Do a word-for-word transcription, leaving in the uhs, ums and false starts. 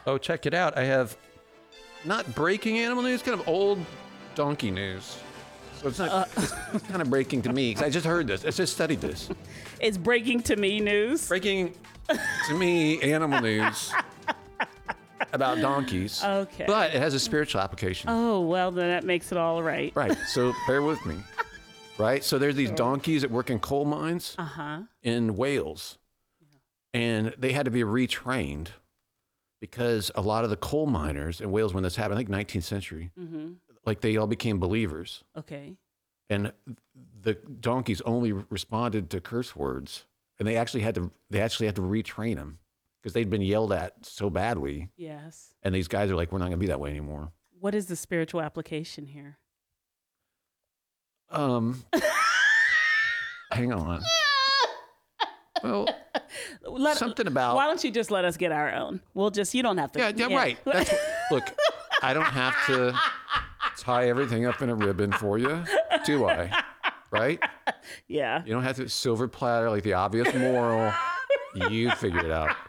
Oh, check it out. I have not breaking animal news, kind of old donkey news. So it's not, uh, it's, it's kind of breaking to me because I just heard this. I just studied this. It's breaking to me news. Breaking to me animal news about donkeys. Okay. But it has a spiritual application. Oh, well, then that makes it all right. Right. So bear with me. Right. So there's these donkeys that work in coal mines uh-huh. in Wales. Yeah. And they had to be retrained because a lot of the coal miners in Wales, when this happened, I think nineteenth century, mm-hmm. like they all became believers. Okay. And the donkeys only responded to curse words, and they actually had to they actually had to retrain them because they'd been yelled at so badly. Yes. And these guys are like, we're not going to be that way anymore. What is the spiritual application here? Um, hang on. Well, let, something about. Why don't you just let us get our own? We'll just. You don't have to. Yeah. Yeah. yeah. Right. That's look. I don't have to tie everything up in a ribbon for you, do I? Right? Yeah. You don't have to silver platter like the obvious moral. You figure it out.